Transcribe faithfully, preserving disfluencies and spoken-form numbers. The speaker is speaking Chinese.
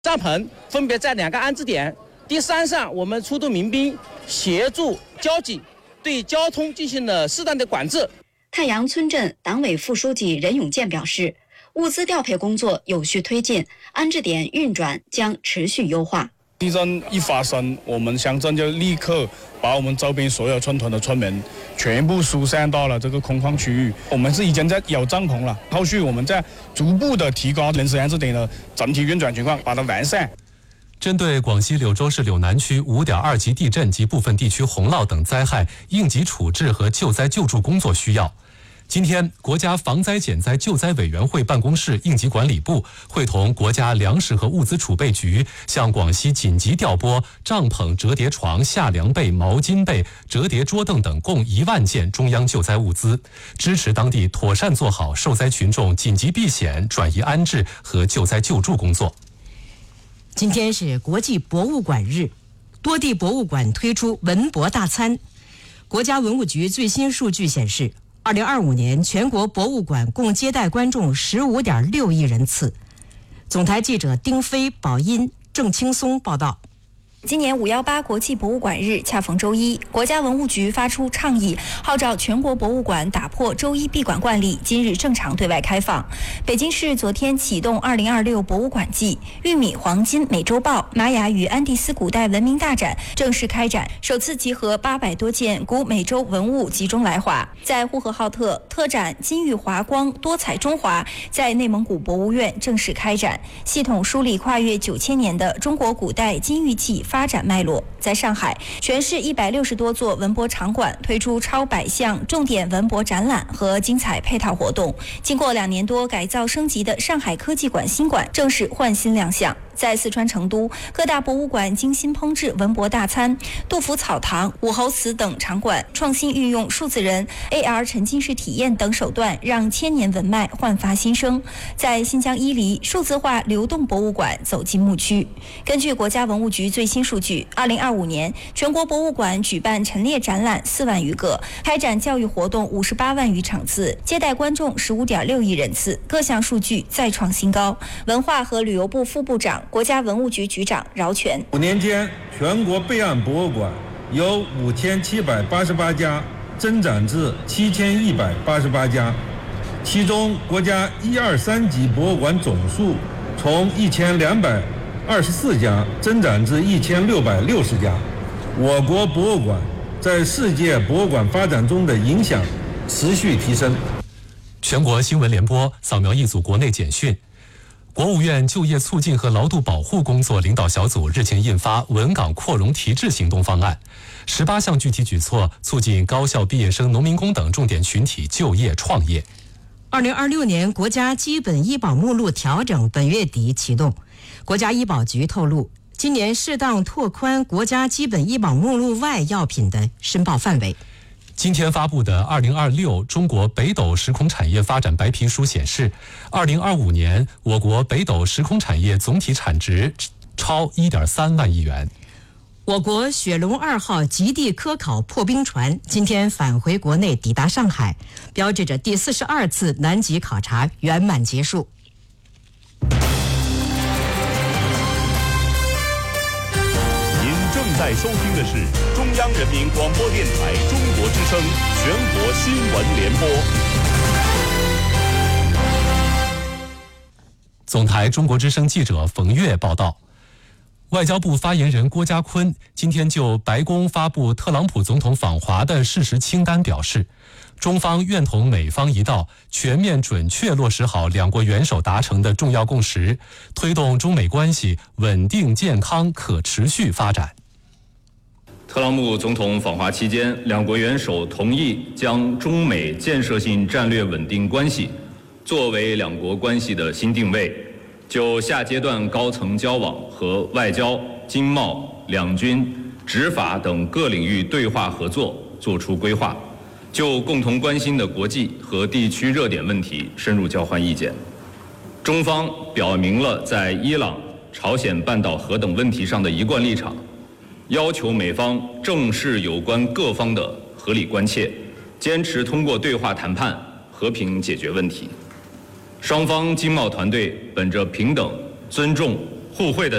帐篷分别在两个安置点。第三上，我们出动民兵协助交警，对交通进行了适当的管制。 太阳村镇党委副书记任永健表示，物资调配工作有序推进，安置点运转将持续优化。 地震一发生，我们乡镇就立刻把我们周边所有村屯的村民全部疏散到了这个空旷区域。我们是已经在有帐篷了，后续我们在逐步的提高临时安置点的整体运转情况，把它完善。 针对广西柳州市柳南区五点二级地震及部分地区洪涝等灾害应急处置和救灾救助工作需要，今天，国家防灾减灾救灾委员会办公室应急管理部会同国家粮食和物资储备局，向广西紧急调拨帐篷、折叠床、夏凉被、毛巾被、折叠桌凳等共一万件中央救灾物资，支持当地妥善做好受灾群众紧急避险、转移安置和救灾救助工作。 今天是国际博物馆日，多地博物馆推出文博大餐。国家文物局最新数据显示，二零二五年全国博物馆共接待观众十五点六亿人次。总台记者丁飞、宝音、郑青松报道。 今年五一八国际博物馆日恰逢周一，国家文物局发出倡议，号召全国博物馆打破周一闭馆惯例，今日正常对外开放。北京市昨天启动二零二六博物馆季，玉米、黄金、美洲豹、玛雅与安第斯古代文明大展正式开展，首次集合八百多件古美洲文物集中来华。在呼和浩特，特展金玉华光多彩中华在内蒙古博物院正式开展，系统梳理跨越九千年的中国古代金玉器发展脉络。在上海，全市一百六十多座文博场馆推出超百项重点文博展览和精彩配套活动。经过两年多改造升级的上海科技馆新馆正式换新亮相。在四川成都，各大博物馆精心烹制文博大餐，杜甫草堂、武侯祠等场馆创新运用数字人、A R 沉浸式体验等手段，让千年文脉焕发新生。在新疆伊犁，数字化流动博物馆走进牧区。根据国家文物局最新数据，二零二五年全国博物馆举办陈列展览四万余个，开展教育活动五十八万余场次，接待观众十五点六亿人次，各项数据再创新高。文化和旅游部副部长、国家文物局局长饶全： 五年间，全国备案博物馆由五千七百八十八家增长至七千一百八十八家，其中国家一二三级博物馆总数从一千两百二十四家增长至一千六百六十家。我国博物馆在世界博物馆发展中的影响持续提升。 全国新闻联播扫描一组国内简讯。国务院就业促进和劳动保护工作领导小组日前印发稳岗扩容提质行动方案，十八项具体举措促进高校毕业生、农民工等重点群体就业创业。 二零二六年国家基本医保目录调整本月底启动。国家医保局透露，今年适当拓宽国家基本医保目录外药品的申报范围。 今天发布的《二零二六中国北斗时空产业发展白皮书》显示，二零二五年我国北斗时空产业总体产值超一点三万亿元。 我国雪龙二号极地科考破冰船今天返回国内，抵达上海，标志着第四十二次南极考察圆满结束。 您正在收听的是中央人民广播电台中国之声全国新闻联播。 总台中国之声记者冯月报道，外交部发言人郭家坤今天就白宫发布特朗普总统访华的事实清单表示，中方愿同美方一道，全面准确落实好两国元首达成的重要共识，推动中美关系稳定、健康、可持续发展。 特朗普总统访华期间，两国元首同意将中美建设性战略稳定关系作为两国关系的新定位，就下阶段高层交往和外交、经贸、两军、执法等各领域对话合作作出规划，就共同关心的国际和地区热点问题深入交换意见。中方表明了在伊朗、朝鲜半岛核等问题上的一贯立场，要求美方正视有关各方的合理关切，坚持通过对话谈判和平解决问题。双方经贸团队本着平等、尊重、 互惠的